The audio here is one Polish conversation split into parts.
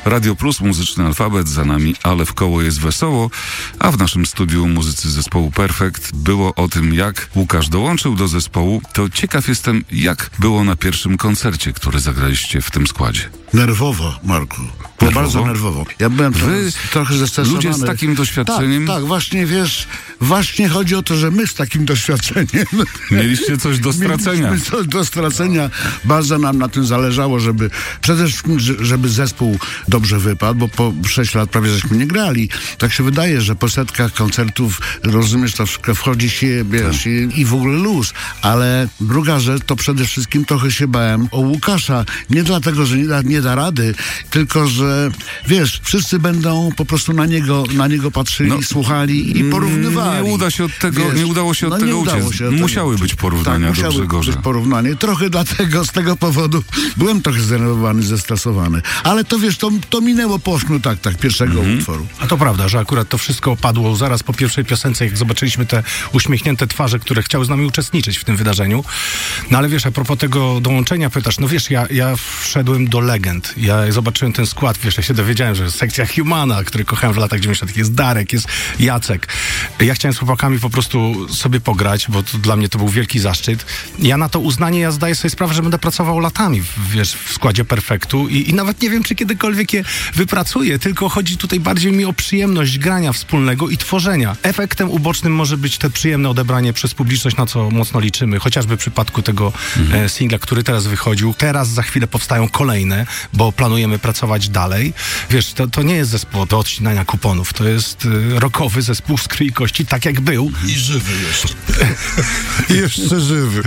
Radio Plus, Muzyczny Alfabet, za nami Ale w koło jest wesoło, a w naszym studiu muzycy zespołu Perfekt. Było o tym, jak Łukasz dołączył do zespołu. To ciekaw jestem, jak było na pierwszym koncercie, który zagraliście w tym składzie. Nerwowo, Marku. Było bardzo nerwowo. Ja byłem trochę zestresowany. Ludzie z takim doświadczeniem... Tak, właśnie, wiesz, właśnie chodzi o to, że my z takim doświadczeniem... Mieliście coś do stracenia. Mieliśmy coś do stracenia. Bardzo nam na tym zależało, żeby przede wszystkim, żeby zespół dobrze wypadł, bo po 6 lat prawie żeśmy nie grali. Tak się wydaje, że po setkach koncertów, rozumiesz, to wszystko wchodzi się, wiesz, i w ogóle luz. Ale druga rzecz, to przede wszystkim trochę się bałem o Łukasza. Nie dlatego, że nie da rady, tylko, że wiesz, wszyscy będą po prostu na niego patrzyli, słuchali i porównywali. Nie udało się od tego uciec. Musiały być porównania, tak, dobrze, gorzej. Porównanie. Trochę dlatego, z tego powodu byłem trochę zdenerwowany, zestresowany. Ale to wiesz, to minęło po ośmiu taktach pierwszego utworu. A to prawda, że akurat to wszystko padło zaraz po pierwszej piosence, jak zobaczyliśmy te uśmiechnięte twarze, które chciały z nami uczestniczyć w tym wydarzeniu. No ale wiesz, a propos tego dołączenia, pytasz, no wiesz, ja wszedłem do legend. Ja zobaczyłem ten skład, wiesz, ja się dowiedziałem, że jest sekcja Humana, który kochałem w latach 90. Jest Darek, jest Jacek. Ja chciałem z chłopakami po prostu sobie pograć, bo dla mnie to był wielki zaszczyt. Ja na to uznanie, ja zdaję sobie sprawę, że będę pracował latami, wiesz, w składzie Perfektu i nawet nie wiem, czy kiedykolwiek je wypracuję, tylko chodzi tutaj bardziej mi o przyjemność grania wspólnego i tworzenia. Efektem ubocznym może być te przyjemne odebranie przez publiczność, na co mocno liczymy, chociażby w przypadku tego singla, który teraz wychodził. Teraz za chwilę powstają kolejne, bo planujemy pracować dalej. Wiesz, to nie jest zespół do odcinania kuponów, to jest rockowy zespół z krwi i kości, tak jak był. I żywy jeszcze. Jeszcze żywy.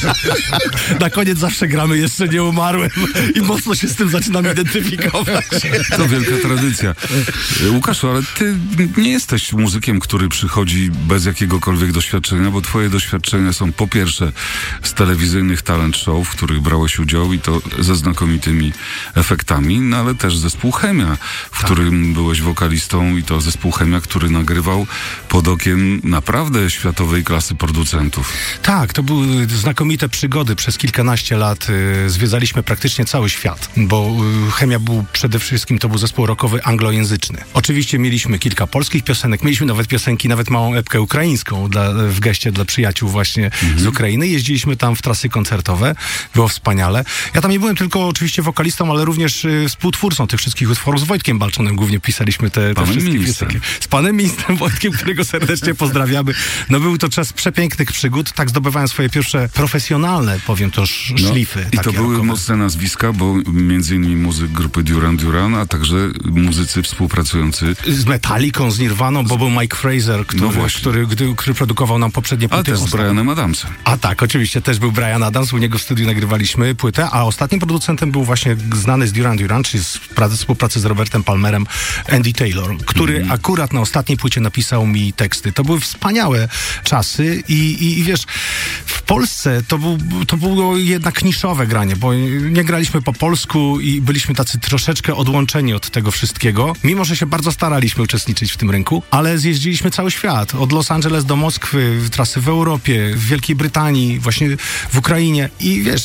Na koniec zawsze gramy Jeszcze nie umarłem i mocno się z tym zaczynam identyfikować. To wielka tradycja. Łukaszu, ale ty nie jesteś muzykiem, który przychodzi bez jakiegokolwiek doświadczenia, bo twoje doświadczenia są po pierwsze z telewizyjnych talent show, w których brałeś udział i to ze znakomitymi efektami, no ale też zespół Chemia, w którym byłeś wokalistą i to zespół Chemia, który nagrywał pod okiem naprawdę światowej klasy producentów. Tak, to były znakomite przygody. Przez kilkanaście lat zwiedzaliśmy praktycznie cały świat, bo Chemia był przede wszystkim, to był zespół rockowy anglojęzyczny. Oczywiście mieliśmy kilka polskich piosenek, mieliśmy nawet piosenki, nawet małą epkę ukraińską w geście dla przyjaciół właśnie z Ukrainy. Jeździliśmy tam w trasy koncertowe, było wspaniale. Ja tam nie byłem tylko oczywiście wokalistą, ale również współtwórcą tych wszystkich utworów. Z Wojtkiem Balczonem głównie pisaliśmy te wszystkie piosenki. Z panem ministrem Wojtkiem, którego serdecznie pozdrawiamy. No był to czas przepięknych przygód, tak zdobywałem swoje pierwsze profesjonalne, powiem to, szlify. I to były rockowe. Mocne nazwiska, bo między innymi muzyk grupy Duran Duran, a także muzycy współpracujący z Metallicą, z Nirvaną, bo był Mike Fraser, który produkował nam poprzednie płyty. Ale też z Brianem Adamsem. A tak, oczywiście, też był Brian Adams, u niego w studiu nagrywaliśmy płytę, a ostatnim producentem był właśnie znany z Duran Duran, czyli z współpracy z Robertem Palmerem, Andy Taylor, który akurat na ostatniej płycie napisał mi teksty. To były wspaniałe czasy i wiesz, w Polsce to było jednak niszowe granie, bo nie graliśmy po polsku i byliśmy tacy troszeczkę odłączeni od tego wszystkiego, mimo że się bardzo staraliśmy uczestniczyć w tym rynku, ale zjeździliśmy cały świat, od Los Angeles do Moskwy, trasy w Europie, w Wielkiej Brytanii, właśnie w Ukrainie i wiesz,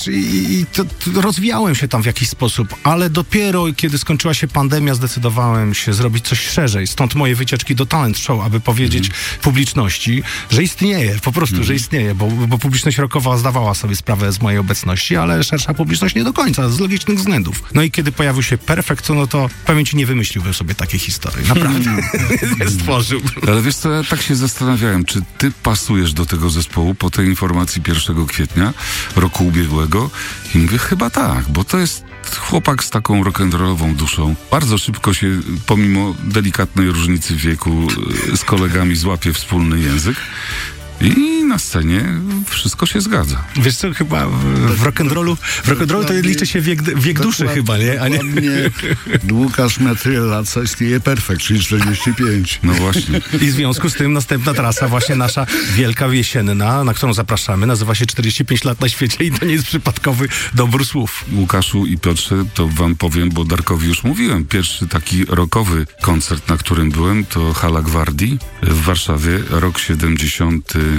to rozwijałem się tam w jakiś sposób, ale dopiero kiedy skończyła się pandemia, zdecydowałem się zrobić coś szerzej, stąd moje wycieczki do talent show, aby powiedzieć publiczności, że istnieje, po prostu, że istnieje, bo publiczność rockowa zdawała sobie sprawę z mojej obecności, ale szersza publiczność nie do końca, z logicznych względów. No i kiedy pojawił się Perfekt, no to pewnie ci nie wymyśliłbym sobie takiej historii, naprawdę. Stworzył. Ale wiesz co, ja tak się zastanawiałem, czy ty pasujesz do tego zespołu po tej informacji 1 kwietnia roku ubiegłego i mówię, chyba tak, bo to jest chłopak z taką rock'n'rollową duszą. Bardzo szybko się, pomimo delikatnej różnicy wieku, z kolegami złapie wspólny język. I na scenie wszystko się zgadza. Wiesz co, chyba w rock'n'rollu to liczy się wiek duszy chyba, nie? A nie? Łukasz ma tyle lat, co istnieje Perfekt, czyli 45. No właśnie. I w związku z tym następna trasa, właśnie nasza wielka jesienna, na którą zapraszamy, nazywa się 45 lat na świecie i to nie jest przypadkowy dobór słów. Łukaszu i Piotrze, to wam powiem, bo Darkowi już mówiłem, pierwszy taki rockowy koncert, na którym byłem, to Hala Gwardii w Warszawie, rok 74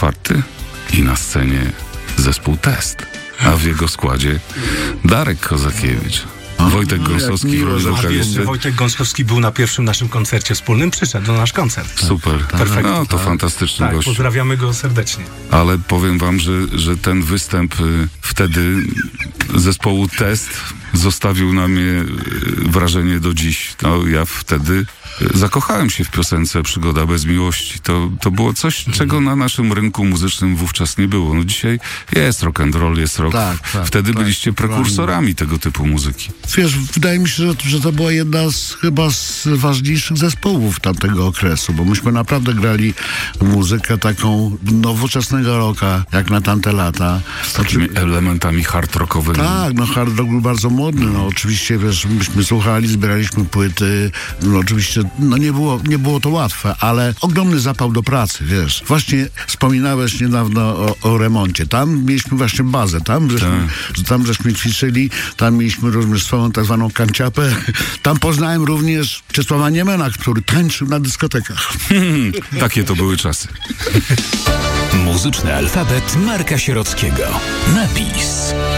i na scenie zespół Test, a w jego składzie Darek Kozakiewicz. Wojtek Gąsowski w roli miło, że wokalisty. Wojtek Gąskowski był na pierwszym naszym koncercie wspólnym, przyszedł na nasz koncert. Super. Perfekt. No, to fantastyczny Tak, gość. pozdrawiamy go serdecznie. Ale powiem wam, że ten występ wtedy zespołu Test zostawił na mnie wrażenie do dziś. No, ja wtedy zakochałem się w piosence Przygoda bez miłości. To było coś, czego na naszym rynku muzycznym wówczas nie było. No dzisiaj jest rock and roll, jest rock. Tak, Wtedy byliście prekursorami tego typu muzyki. Wiesz, wydaje mi się, że to była jedna chyba z ważniejszych zespołów tamtego okresu, bo myśmy naprawdę grali muzykę taką nowoczesnego rocka, jak na tamte lata. Z takimi elementami hard rockowymi. Tak, no hard rock był bardzo modny, no oczywiście, wiesz, myśmy słuchali, zbieraliśmy płyty, no oczywiście, no nie było to łatwe, ale ogromny zapał do pracy, wiesz. Właśnie wspominałeś niedawno o remoncie. Tam mieliśmy właśnie bazę, tam żeśmy ćwiczyli, tam mieliśmy również swoją tak zwaną kanciapę. Tam poznałem również Czesława Niemena, który tańczył na dyskotekach. Takie to były czasy. Muzyczny alfabet Marka Sierockiego. Napis.